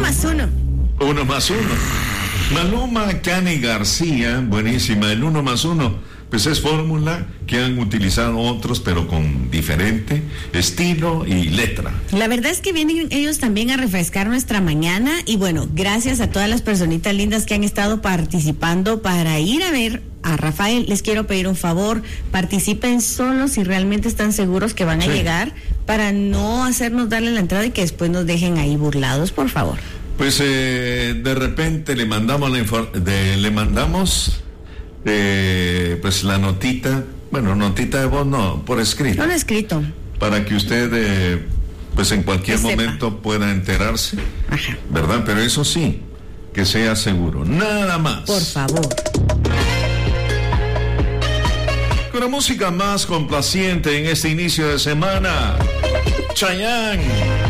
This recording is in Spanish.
más uno. Uno más uno. Maluma, Cani García, buenísima. El 1 más 1. Pues es fórmula que han utilizado otros, pero con diferente estilo y letra. La verdad es que vienen ellos también a refrescar nuestra mañana y bueno, gracias a todas las personitas lindas que han estado participando para ir a ver a Rafael. Les quiero pedir un favor, participen solo si realmente están seguros que van a llegar, para no hacernos darle la entrada y que después nos dejen ahí burlados, por favor. Pues de repente le mandamos pues la notita, bueno, notita de voz no, por escrito. No lo he escrito. Para que usted, pues en cualquier momento pueda enterarse. Ajá. ¿Verdad? Pero eso sí, que sea seguro. Nada más. Por favor. Con la música más complaciente en este inicio de semana, Chayanne.